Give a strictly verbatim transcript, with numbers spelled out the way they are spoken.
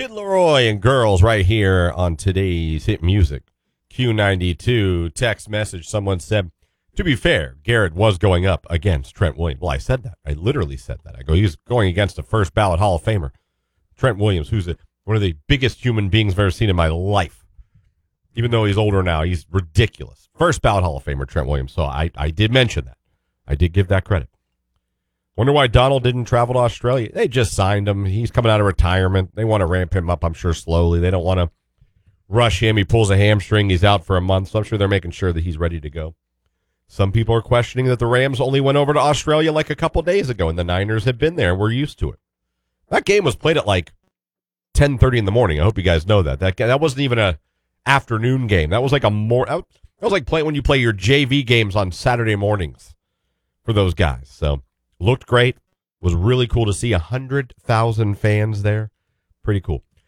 Kid Laroi and Girls right here on today's hit music. Q ninety-two text message. Someone said, to be fair, Garrett was going up against Trent Williams. Well, I said that. I literally said that. I go, he's going against a first ballot Hall of Famer, Trent Williams, who's a, one of the biggest human beings I've ever seen in my life. Even though he's older now, he's ridiculous. First ballot Hall of Famer, Trent Williams. So I, I did mention that. I did give that credit. Wonder why Donald didn't travel to Australia. They just signed him. He's coming out of retirement. They want to ramp him up, I'm sure, slowly. They don't want to rush him. He pulls a hamstring. He's out for a month. So I'm sure they're making sure that he's ready to go. Some people are questioning that the Rams only went over to Australia like a couple days ago, and the Niners have been there. We're used to it. That game was played at like ten thirty in the morning. I hope you guys know that. That that wasn't even a afternoon game. That was like a more. That was like playing when you play your J V games on Saturday mornings for those guys. So looked great. Was really cool to see a hundred thousand fans there. Pretty cool.